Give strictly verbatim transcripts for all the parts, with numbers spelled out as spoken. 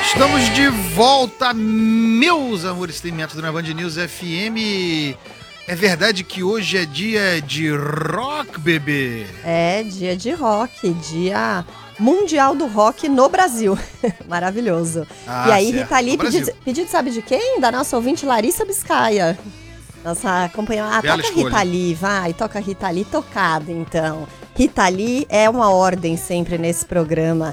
Estamos de volta, meus amores, tem método na Band News F M. É verdade que hoje é dia de rock, bebê? É, dia de rock, dia mundial do rock no Brasil. Maravilhoso. Ah, e aí, certo, Rita Lee, no pedido, Brasil. pedido sabe de quem? Da nossa ouvinte Larissa Biscaia. Nossa companheira. Ah, Bela toca escolha. Rita Lee, vai, toca Rita Lee, tocada então. Rita Lee é uma ordem sempre nesse programa.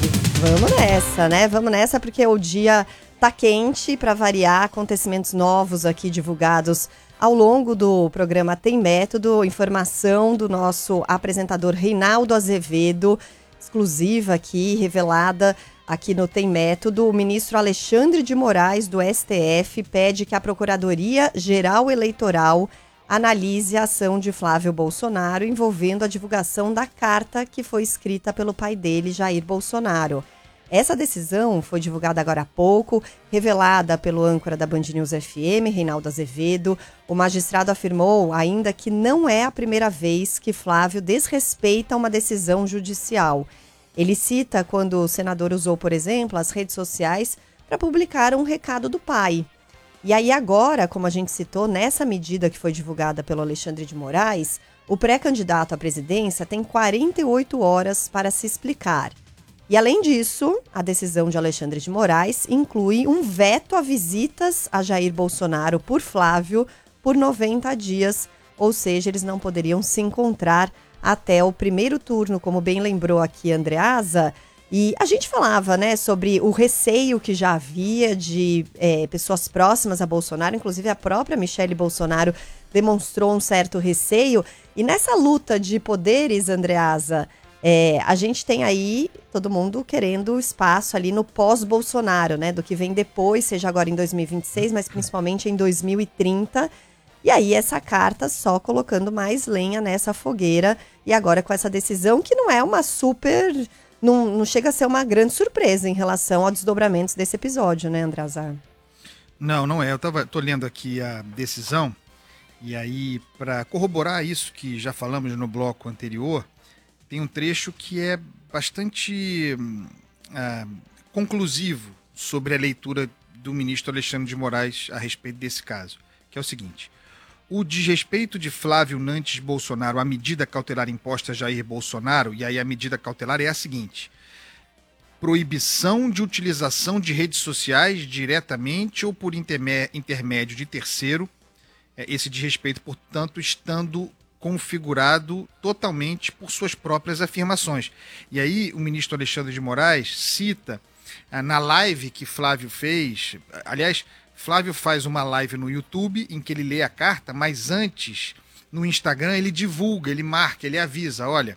E vamos nessa, né? Vamos nessa porque o dia tá quente, para variar, acontecimentos novos aqui divulgados ao longo do programa Tem Método, informação do nosso apresentador Reinaldo Azevedo, exclusiva aqui, revelada aqui no Tem Método. O ministro Alexandre de Moraes, do S T F, pede que a Procuradoria-Geral Eleitoral analise a ação de Flávio Bolsonaro envolvendo a divulgação da carta que foi escrita pelo pai dele, Jair Bolsonaro. Essa decisão foi divulgada agora há pouco, revelada pelo âncora da Band News F M, Reinaldo Azevedo. O magistrado afirmou ainda que não é a primeira vez que Flávio desrespeita uma decisão judicial. Ele cita quando o senador usou, por exemplo, as redes sociais para publicar um recado do pai. E aí agora, como a gente citou, nessa medida que foi divulgada pelo Alexandre de Moraes, o pré-candidato à presidência tem quarenta e oito horas para se explicar. E além disso, a decisão de Alexandre de Moraes inclui um veto a visitas a Jair Bolsonaro por Flávio por noventa dias, ou seja, eles não poderiam se encontrar até o primeiro turno, como bem lembrou aqui a Andreasa. E a gente falava, né, sobre o receio que já havia de é, pessoas próximas a Bolsonaro, inclusive a própria Michele Bolsonaro demonstrou um certo receio. E nessa luta de poderes, Andreasa, É, a gente tem aí todo mundo querendo espaço ali no pós-Bolsonaro, né? Do que vem depois, seja agora em dois mil e vinte e seis, mas principalmente em dois mil e trinta. E aí essa carta só colocando mais lenha nessa fogueira. E agora com essa decisão que não é uma super... Não, não chega a ser uma grande surpresa em relação aos desdobramentos desse episódio, né, André Azar? Não, não é. Eu tava, tô lendo aqui a decisão. E aí, para corroborar isso que já falamos no bloco anterior, tem um trecho que é bastante ah, conclusivo sobre a leitura do ministro Alexandre de Moraes a respeito desse caso, que é o seguinte: o desrespeito de Flávio Nantes Bolsonaro à medida cautelar imposta a Jair Bolsonaro, e aí a medida cautelar é a seguinte: proibição de utilização de redes sociais diretamente ou por intermé- intermédio de terceiro, esse desrespeito, portanto, estando configurado totalmente por suas próprias afirmações. E aí o ministro Alexandre de Moraes cita ah, na live que Flávio fez, aliás, Flávio faz uma live no YouTube em que ele lê a carta, mas antes, no Instagram, ele divulga, ele marca, ele avisa, olha,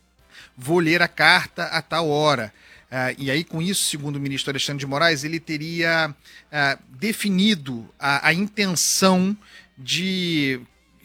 vou ler a carta a tal hora. Ah, e aí, com isso, segundo o ministro Alexandre de Moraes, ele teria ah, definido a, a intenção de...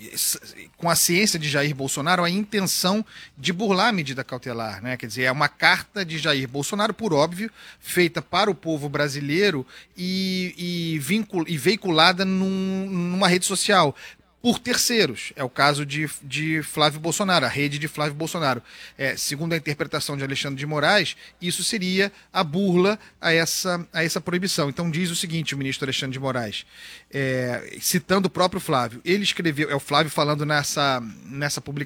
com a ciência de Jair Bolsonaro, a intenção de burlar a medida cautelar, né? Quer dizer, é uma carta de Jair Bolsonaro, por óbvio, feita para o povo brasileiro e, e, vincul, e veiculada num, numa rede social por terceiros. É o caso de, de Flávio Bolsonaro, a rede de Flávio Bolsonaro. É, segundo a interpretação de Alexandre de Moraes, isso seria a burla a essa, a essa proibição. Então diz o seguinte, o ministro Alexandre de Moraes, é, citando o próprio Flávio, ele escreveu, é o Flávio falando nessa, nessa publicação,